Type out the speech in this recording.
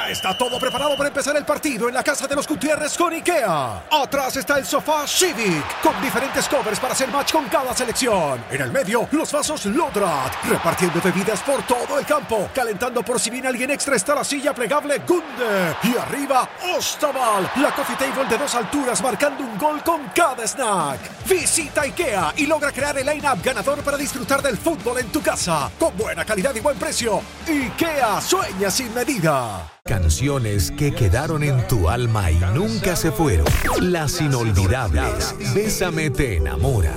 Ya está todo preparado para empezar el partido en la casa de los Gutiérrez con IKEA. Atrás está el sofá Civic, con diferentes covers para hacer match con cada selección. En el medio, los vasos Lodrat, repartiendo bebidas por todo el campo. Calentando por si viene alguien extra está la silla plegable Gunde. Y arriba, Ostaval, la coffee table de 2 alturas marcando un gol con cada snack. Visita IKEA y logra crear el line-up ganador para disfrutar del fútbol en tu casa. Con buena calidad y buen precio. IKEA, sueña sin medida. Canciones que quedaron en tu alma y nunca se fueron. Las inolvidables. Bésame te enamora.